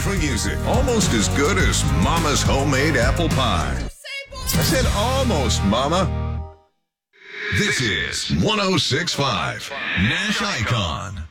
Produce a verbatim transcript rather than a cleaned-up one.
country music. Almost as good as Mama's homemade apple pie. I said almost, Mama. This is one oh six point five Nash Icon.